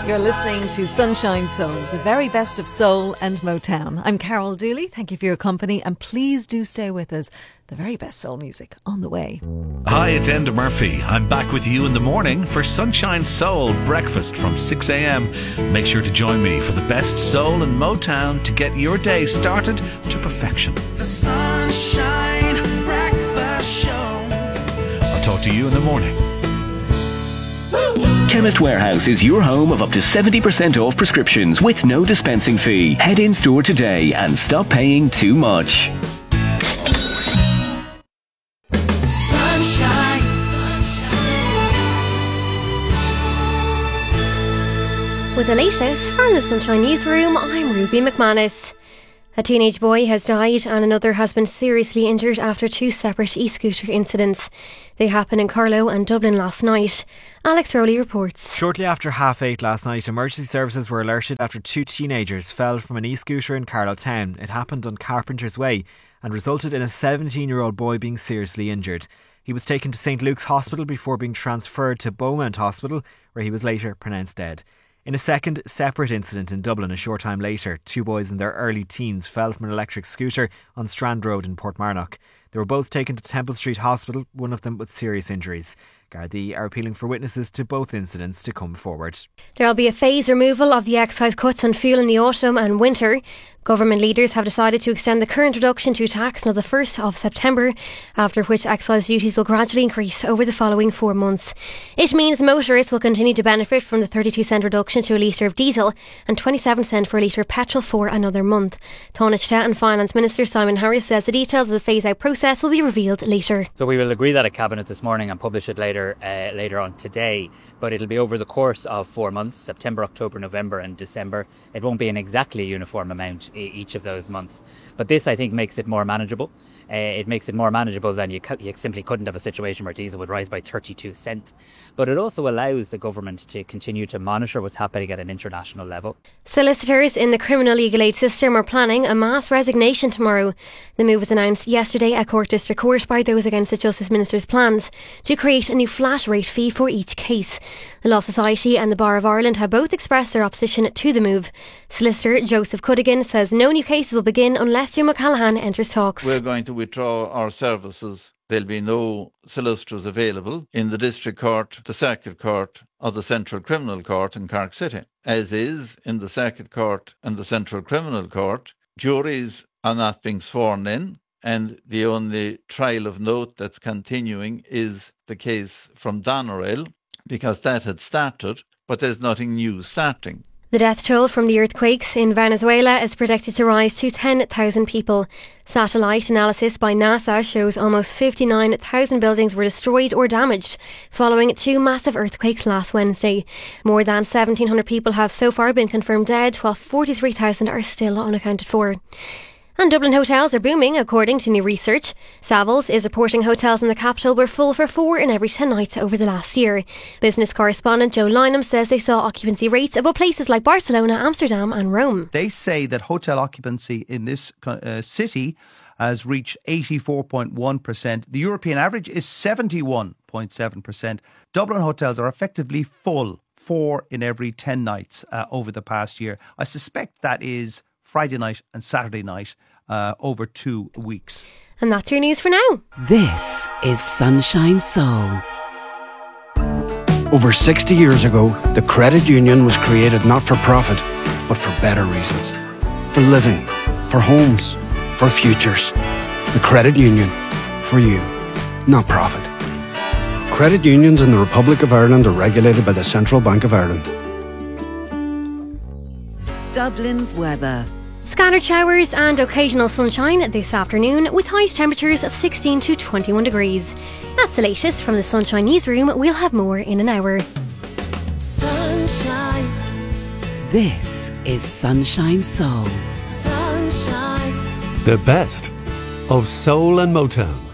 You're listening to Sunshine Soul, the very best of soul and Motown. I'm Carol Dooley. Thank you for your company, and please do stay with us. The very best soul music on the way. Hi, it's Enda Murphy. I'm back with you in the morning for Sunshine Soul breakfast from 6 a.m. Make sure to join me for the best soul and Motown to get your day started to perfection. The Sunshine Breakfast Show. I'll talk to you in the morning. Chemist Warehouse is your home of up to 70% off prescriptions with no dispensing fee. Head in store today and stop paying too much. Sunshine. With the latest from the Sunshine Newsroom, I'm Ruby McManus. A teenage boy has died and another has been seriously injured after two separate e-scooter incidents. They happened in Carlow and Dublin last night. Alex Rowley reports. Shortly after 8:30 last night, emergency services were alerted after two teenagers fell from an e-scooter in Carlow town. It happened on Carpenter's Way and resulted in a 17-year-old boy being seriously injured. He was taken to St Luke's Hospital before being transferred to Beaumont Hospital, where he was later pronounced dead. In a second separate incident in Dublin a short time later, two boys in their early teens fell from an electric scooter on Strand Road in Portmarnock. They were both taken to Temple Street Hospital, one of them with serious injuries. Gardaí are appealing for witnesses to both incidents to come forward. There will be a phased removal of the excise cuts on fuel in the autumn and winter. Government leaders have decided to extend the current reduction to tax until the 1st of September, after which excise duties will gradually increase over the following 4 months. It means motorists will continue to benefit from the 32-cent reduction to a litre of diesel and 27 cents for a litre of petrol for another month. Taoiseach and Finance Minister Simon Harris says the details of the phase-out process will be revealed later. So we will agree that at Cabinet this morning and publish it later on today, but it'll be over the course of 4 months, September, October, November and December. It won't be an exactly uniform amount each of those months, but this I think makes it more manageable. It makes it more manageable than you simply couldn't have a situation where diesel would rise by 32 cents. But it also allows the government to continue to monitor what's happening at an international level. Solicitors in the criminal legal aid system are planning a mass resignation tomorrow. The move was announced yesterday at Cork District Court by those against the Justice Minister's plans to create a new flat rate fee for each case. The Law Society and the Bar of Ireland have both expressed their opposition to the move. Solicitor Joseph Cuddigan says no new cases will begin unless Jim O'Callaghan enters talks. We're going to withdraw our services. There'll be no solicitors available in the District Court, the Circuit Court or the Central Criminal Court in Cork City. As is in the Circuit Court and the Central Criminal Court, juries are not being sworn in, and the only trial of note that's continuing is the case from Doneraile, because that had started, but there's nothing new starting. The death toll from the earthquakes in Venezuela is predicted to rise to 10,000 people. Satellite analysis by NASA shows almost 59,000 buildings were destroyed or damaged following two massive earthquakes last Wednesday. More than 1,700 people have so far been confirmed dead, while 43,000 are still unaccounted for. And Dublin hotels are booming, according to new research. Savills is reporting hotels in the capital were full for 4 in every 10 nights over the last year. Business correspondent Joe Lynham says they saw occupancy rates above places like Barcelona, Amsterdam and Rome. They say that hotel occupancy in this city has reached 84.1%. The European average is 71.7%. Dublin hotels are effectively full 4 in every 10 nights over the past year. I suspect that is Friday night and Saturday night over 2 weeks. And that's your news for now. This is Sunshine Soul. Over 60 years ago, the credit union was created not for profit, but for better reasons. For living, for homes, for futures. The credit union, for you, not profit. Credit unions in the Republic of Ireland are regulated by the Central Bank of Ireland. Dublin's weather. Scattered showers and occasional sunshine this afternoon with highest temperatures of 16 to 21 degrees. That's the latest from the Sunshine Newsroom. We'll have more in an hour. Sunshine. This is Sunshine Soul. Sunshine. The best of soul and Motown.